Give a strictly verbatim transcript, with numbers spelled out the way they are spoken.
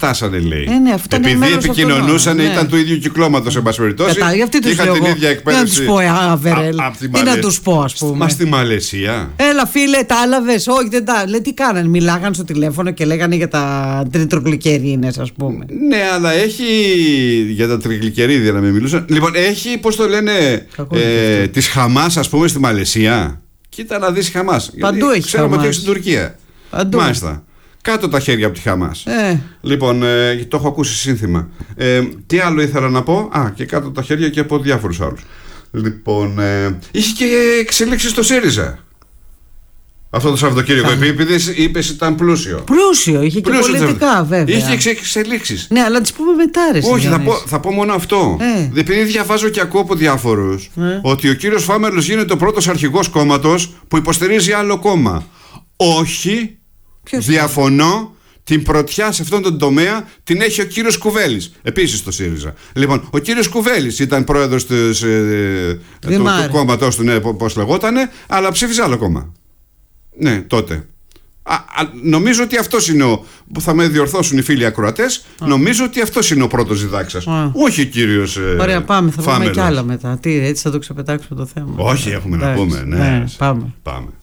φτάσανε, λέει. Ε, ναι, αυτό επειδή επικοινωνούσαν, ναι. Ήταν του ίδιου κυκλώματος, εν πάση περιπτώσει. Είχαν την ίδια εκπαίδευση. Τι να τους πω, Αβερέλ. Τι να τους πω, ας πούμε. Μα στη Μαλαισία. Έλα, φίλε, τα άλαβες. Όχι, δεν τα. Λέει, τι κάνανε, μιλάγαν στο τηλέφωνο και λέγανε για τα τριτροκλικερίνες, ας πούμε. Ναι, αλλά έχει. Για τα τριτροκλικερίδια να μην μιλούσαν. Λοιπόν, έχει, πώς το λένε, ε, της Χαμάς, ας πούμε, στη Μαλαισία. Κοίτα να δεις Χαμάς. Παντού έχει. Ξέρουμε ότι έχει στην Τουρκία. Παντού. Μάλιστα. Κάτω τα χέρια από τη Χαμάς. Ε. Λοιπόν, ε, το έχω ακούσει σύνθημα. Ε, τι άλλο ήθελα να πω. Α, και κάτω τα χέρια και από διάφορους άλλους. Λοιπόν, ε, είχε και εξελίξεις στο ΣΥΡΙΖΑ. Αυτό το Σαββατοκύριακο, επειδή είπες ήταν πλούσιο. Πλούσιο, είχε και πλούσιο πολιτικά, βέβαια. Είχε εξελίξεις. Ναι, αλλά τις πούμε μετά, ρε. Όχι, θα πω, θα πω μόνο αυτό. Ε. Επειδή διαβάζω και ακούω από διάφορους ε. ότι ο κύριος Φάμελος γίνεται ο πρώτος αρχηγός κόμματος που υποστηρίζει άλλο κόμμα. Όχι. Ποιος διαφωνώ. Είναι? Την πρωτιά σε αυτόν τον τομέα την έχει ο κύριος Κουβέλης. Επίσης στο ΣΥΡΙΖΑ. Λοιπόν, ο κύριος Κουβέλης ήταν πρόεδρος της, ε, του, του κόμματος του, ναι, πώς λεγότανε, αλλά ψήφιζε άλλο κόμμα. Ναι, τότε. Α, α, νομίζω ότι αυτός είναι ο. Που θα με διορθώσουν οι φίλοι ακροατές. Νομίζω ότι αυτός είναι ο πρώτος διδάξας. Όχι ο κύριος. Ε, Ωραία, πάμε. Θα Φάμελος. πούμε κι άλλα μετά. Τι, έτσι θα το ξεπετάξουμε το θέμα. Όχι, έχουμε να πούμε. Ναι, ναι, πάμε. πάμε.